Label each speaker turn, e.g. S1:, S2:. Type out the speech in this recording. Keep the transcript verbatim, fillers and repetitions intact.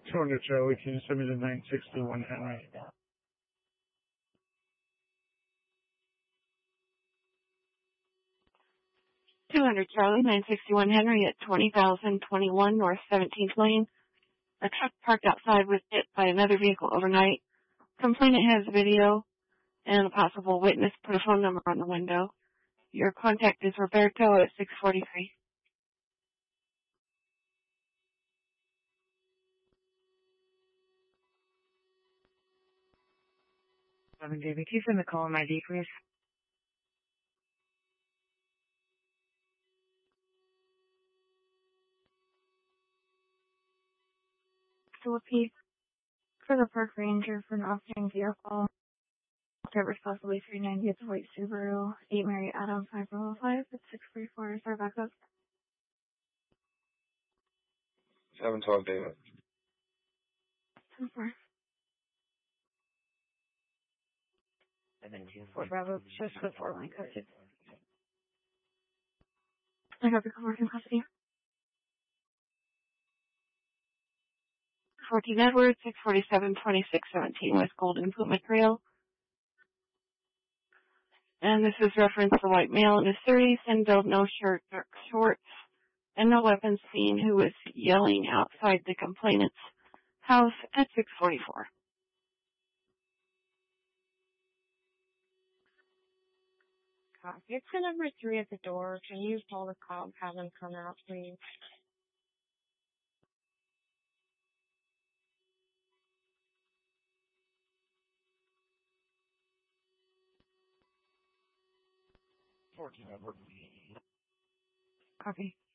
S1: two hundred Charlie, can you send me to nine sixty-one Henry?
S2: two hundred Charlie, nine sixty-one Henry at twenty thousand twenty-one North seventeenth Lane. A truck parked outside was hit by another vehicle overnight. Complainant has video and a possible witness. Put a phone number on the window. Your contact is Roberto at six forty-three.
S3: eleven David, can you send the call on I D, please?
S4: Philippines for the park ranger for an off-duty vehicle. Driver's possibly three ninety. It's a white Subaru. eight Mary Adam five oh five. It's six thirty-four. Is our backup?
S5: seven twelve David.
S4: ten four.
S3: And then two four Bravo, just the four line code.
S4: I got the court in custody.
S2: fourteen Edwards, six forty-seven twenty-six seventeen West Golden Puma Trail. And this is reference to white male in his thirties, sandaled, no shirt, dark shorts, and no weapons seen, who was yelling outside the complainant's house at six forty-four.
S6: Copy. It's the number three at the door. Can you call the cop, have them come out, please?
S1: fourteen Edward.
S3: Copy.